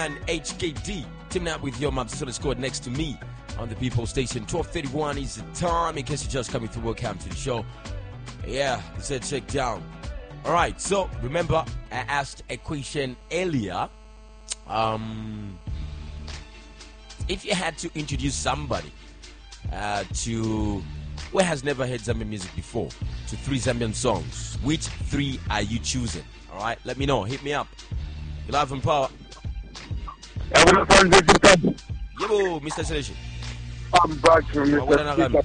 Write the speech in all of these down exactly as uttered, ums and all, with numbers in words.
man H K D. Teaming up with your mom, so let's squad next to me on the People Station. twelve thirty-one is the time. In case you're just coming through, welcome to the show. Yeah, it's a check down. All right, so remember I asked a question earlier. Um, if you had to introduce somebody uh, to who has never heard Zambian music before to three Zambian songs, which three are you choosing? All right, let me know. Hit me up. You live in power. Yo, Mister Selection. I'm back from Mister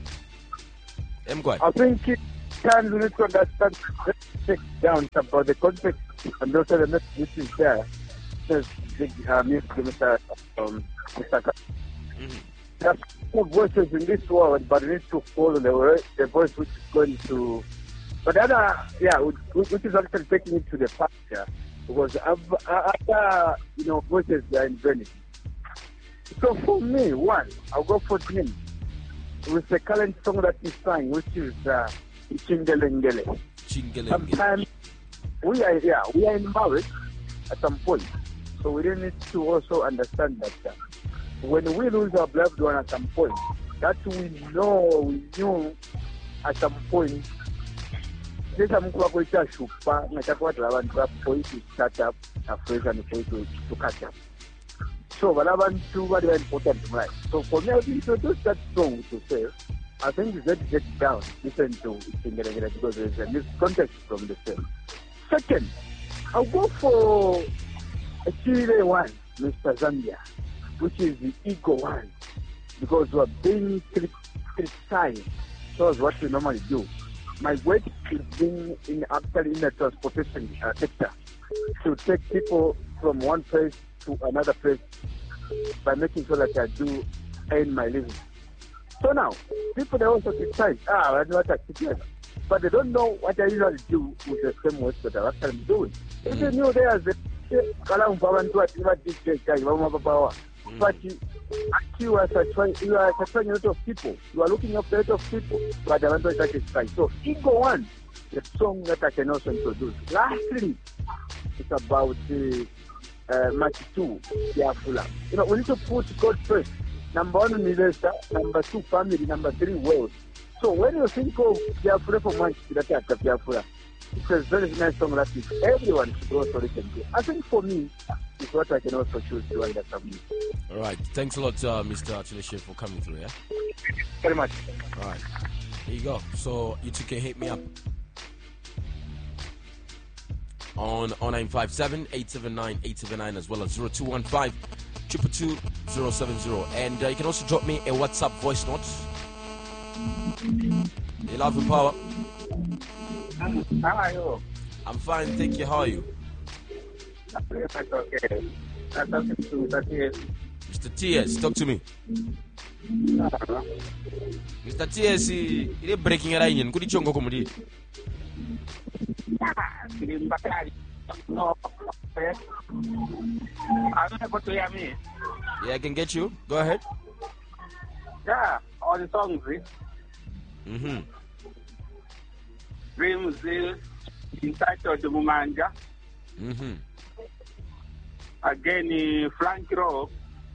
I think it can we need to understand check down about the context and also the message which is there. There's big uh, music, Mister Um, Mister Mm-hmm. There's no voices in this world, but we need to follow the the voice which is going to. But the other, yeah, which, which is actually taking it to the past, yeah, because other, you know, voices are in vanity. So for me, one, I'll go for him with the current song that he's sang, which is uh, Chingelengele. Chingelengele. Sometimes we are, yeah, we are in marriage at some point, so we really need to also understand that uh, when we lose our loved one at some point, that we know, we knew at some point. There's some people who are shupa, for it to start up afresh and for it to, to catch up. So, what I want to very important, right? So, for me, I introduce that song to say, I think it's let's get down, listen to it because there's a miscontext from the same. Second, I'll go for a Chile one, Mister Zambia, which is the ego one, because we're being criticized. So, that's what we normally do. My work is being in actually in the transportation uh, sector to take people from one place to another place by making sure that I do earn my living. So now, people they also decide, ah, I know what I together, but they don't know what I usually do with the same work that I'm actually doing. If you knew there's the but you, you are trying, you are trying a lot of people. You are looking after a lot of people, but the one that is right. So, Ego One, the song that I can also introduce. Lastly, it's about the uh, match two, Biafra. You know, we need to put God first. Number one, Milesta. Number two, family. Number three, world. So, when you think of Biafra for Manch, that's Biafra. It's a very nice song that everyone should also listen to. I think for me, it's what I can also choose to understand music. All right. Thanks a lot, uh, Mister Chileshe, for coming through, yeah? Very much. All right. Here you go. So you two can hit me up on oh nine five seven, eight seven nine, eight seven nine as well as zero two one five, two two two, zero seven zero. And uh, you can also drop me a WhatsApp voice note. You love and power. How are you? I'm fine, thank you. How are you? Okay. I'm talking to Mister T S. Mister T S, talk to me. Uh-huh. Mister T S, ile breaking a line. Kudi chongo komudi. No. I don't know to hear me. Yeah, I can get you. Go ahead. Yeah, all the songs. Mm-hmm. Dreams entitled the Mumanja. Mm-hmm. Again, uh, Frank Rowe.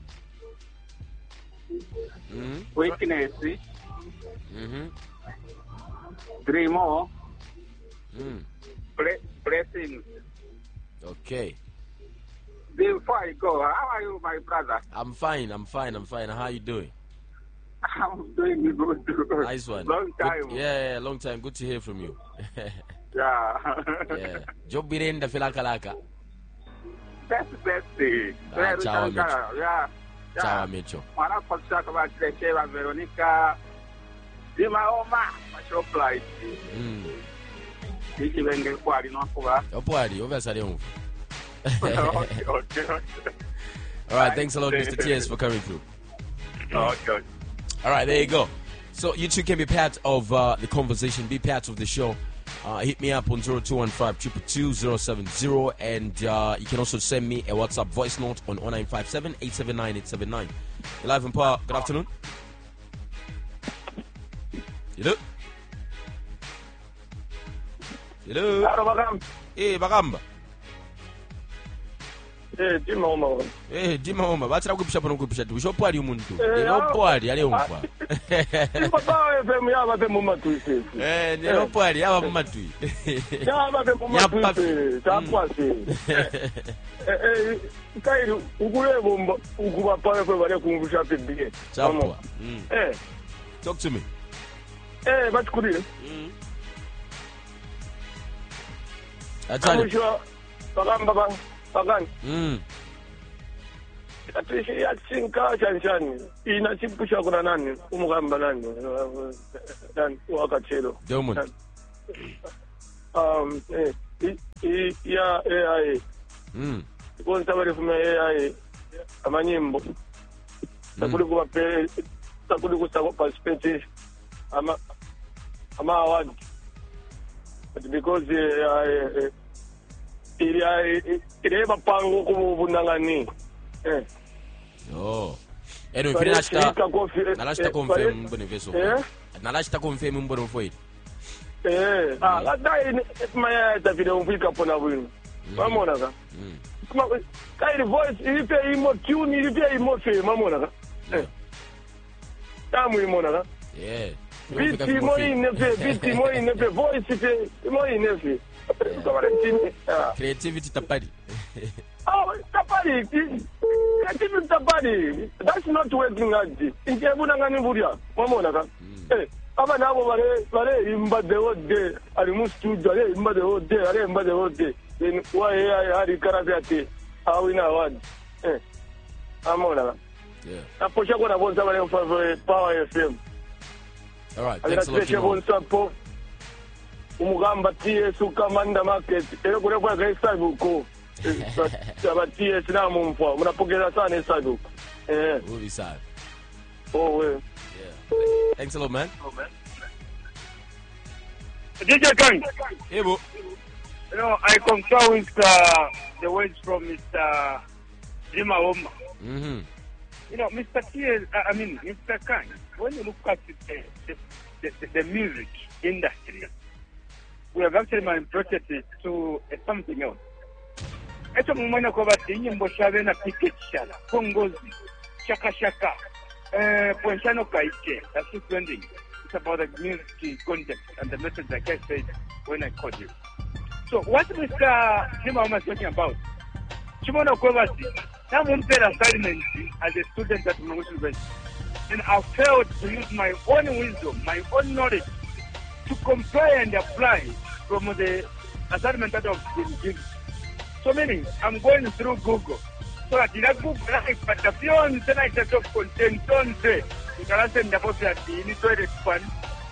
Mm-hmm. Weakness. Mm-hmm. Dreamo. Mm. Ble- blessings. Okay. Before I go, how are you, my brother? I'm fine, I'm fine, I'm fine. How are you doing? I'm doing good. Nice one. Long time. Good, yeah, yeah, long time. Good to hear from you. Yeah. Yeah. Job birenda filaka laka. Best, best. Ah, ciao, amici. Yeah. Ciao, amico. Mwana kwa kusaka ba Chileshe Veronica. Dima Oma. Masho flight. Mm. Ichi wenge kwa ali nokuba. Opwali, obasale umfu. Okay, okay, okay. All right, thanks a lot, Mister T S, for coming through. Okay. All right, there you go. So you two can be part of uh, the conversation, be part of the show. Uh, hit me up on zero two one five, two two two, zero seven zero, and uh, you can also send me a WhatsApp voice note on oh nine five seven, eight seven nine, eight seven nine. You're live in power. Good afternoon. Hello? Hello? Hello, Bagam. Hey, Bagamba. Eh, timaoma. Eh, timaoma. Batsira kupisha pano kupisha tu. Shopo ali umuntu. Eh, Inopo ali ali umva. Impapa F M yaba pe mu matwisi. Eh, inopo ali yaba mu matwi. Yaba pe mu matwisi. Tapasi. Eh eh kai ukule bomba ukuba pale kwa bale kumbusha pibie. Chapwa. Mm. Eh. Talk to me. Eh, batkulile. Mm. Atani. Amusho bagamba ba bagani. Mm. Atishi yatsinka chanchani. Ina chipusha kuna nani? Umugamba nani? Nani wakachelo. Diamond. Um eh i ya A I. Mm. Kwanza bali fuma A I amanyimbo. Takuli kuba pe takuli kusako participate ama ama award. But because uh, uh, ili ili mapango kubunangani eh oh eno ifina hasta nalashita confirm mbone veso nalashita confirm mbone foid eh ah ladai maya ta video mfika pona bwino mamona ka kuma kai voice ilipe imo tune ilipe imo fe mamona ka eh tamu imona ka yeah biti mo inefe biti mo inefe voice fe mo inefe creativity tapari. Oh, tapari. Creativity tapari. That's not working hard. Injebuna ngani buria. Mamona ka. Eh, aba nabo bare bare imba de ode. Ali mu studio ale imba de ode, ale imba de ode. Then why I hari karabati. How in award. Eh. Amona ka. Yeah. Aposha kwa na bonza bare for Power F M. All right, thanks a lot. Umugamba T S ukamanda market ero kule kwa gaisa buko aba T S na mumfwa mnapokeza sana hesabu eh uri sana oh we yeah thanks a lot man D J Kang ebo you know I concur with uh, the words from Mister Jima Oma mhm you know Mister T S I mean Mister Kang when you look at the the, the, the music industry we have actually manipulated it to uh, something else. Eto mumwana kwa bati nyimbo shabe na ticket shala, kongozi, shaka shaka, uh, poinshano kaiche, that's just trending. It's about the music context and the message like I said when I called you. So what Mister Jima Oma is talking about, Chimona kwa bati, na mumpera assignment as a student at Mungushi University. And I failed to use my own wisdom, my own knowledge, to compare and apply from the assignment that I've been given. So meaning, I'm going through Google. So that in a Google, but the few tonight of content, don't say, you can send the post at the initial fund,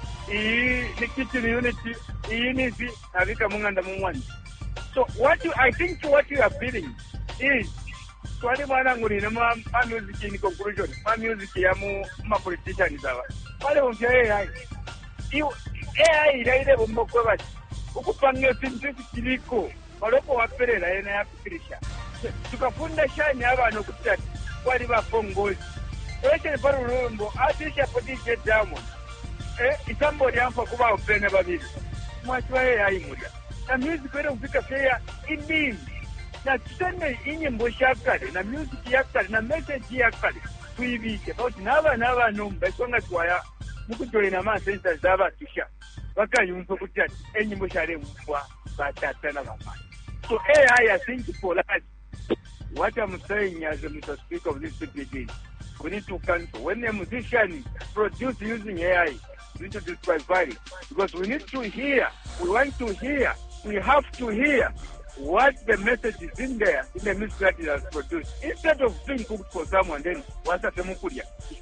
the kitchen unity, the unity, Avika and the one. So what you, I think what you are feeling is, so I don't my music in conclusion, my music, my politician is our. I don't say, you. A I iraire bomoko bati ukupanga sintu kiriko baloko waperera yana yafikirisha tukafunda shani abantu kutati kwali bafongozi eke paru rumbo atisha podije Diamond eh isambo lyamfa kuba opena babiri mwachwa A I muda na music kwenda kufika fair imini na tsene inyimbo shakale na music yakale na message yakale kuibike bauti naba naba nomba songa twaya mukujoina ma sensors zaba tusha bakayumva ukuthi enyimbo share mfwa batatana bamani. So A I I think for that what I'm saying as a Mister Speaker of this P P D, we need to cancel when a musician produce using A I, we need to disqualify it because we need to hear, we want to hear, we have to hear what the message is in there in the music that it has produced. Instead of being cooked for someone, then what's a temukuria?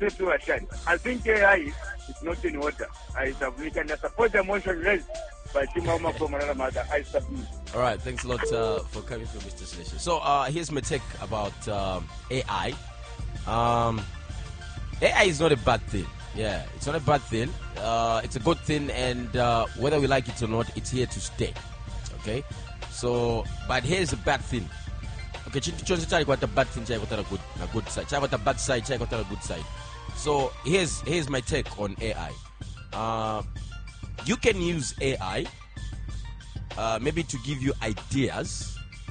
I think A I is not in order. I submit and I support the motion raised by Timama from another mother. I submit. All right, thanks a lot uh, for coming through, Mister Selection. So uh, here's my take about um, A I. Um, A I is not a bad thing. Yeah, it's not a bad thing. Uh, it's a good thing, and uh, whether we like it or not, it's here to stay. Okay. So, but here's the bad thing. Okay, chintu chonse chali kwa bad thing chali kwa good na good side. Chali kwa bad side chali kwa good side. So here's here's my take on A I. Uh, you can use A I uh, maybe to give you ideas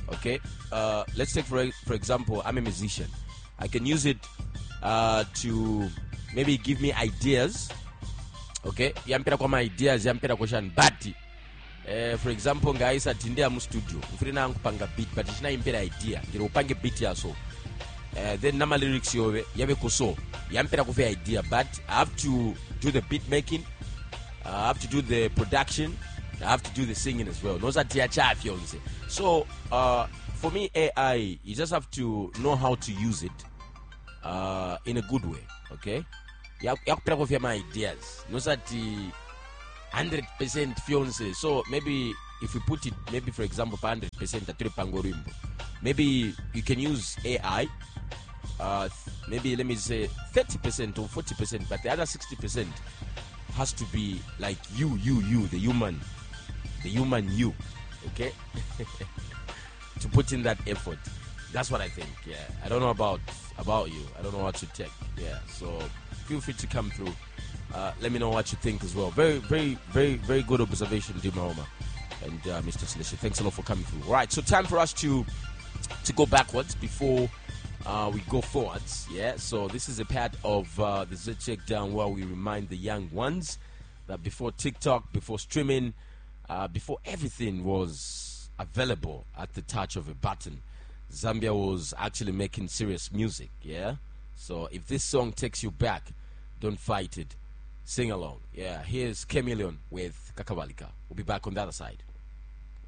Okay, uh, let's take for for example, I'm a musician. I can use it uh, to maybe give me ideas. Okay, yampera kwa my ideas, yampera kwa shan bati. Uh, for example, guys, at India mu studio, ufirina kupanga beat, but it's not impera idea. Ngiro upange beat ya so. Uh, then nama lyrics yowe yabe koso. Yampera kufe idea, but I have to do the beat making. Uh, I have to do the production. I have to do the singing as well. So, uh, for me, A I, you just have to know how to use it uh, in a good way, okay? You have to have my ideas. No one hundred percent fiance. So, maybe if we put it, maybe for example, one hundred percent at Pangorimbo, maybe you can use A I, uh, maybe let me say thirty percent or forty percent, but the other sixty percent has to be like you, you, you, the human. The human you, okay? To put in that effort. That's what I think, yeah. I don't know about about you. I don't know what you think, yeah. So feel free to come through. Uh, let me know what you think as well. Very, very, very, very good observation, Dimahoma and uh, Mister Seleshi. Thanks a lot for coming through. All right, so time for us to to go backwards before uh, we go forwards, yeah. So this is a part of uh, the Z Check Down where we remind the young ones that before TikTok, before streaming, Uh, before everything was available at the touch of a button, Zambia was actually making serious music, yeah? So if this song takes you back, don't fight it. Sing along. Yeah, here's Chameleon with Kakabalika. We'll be back on the other side.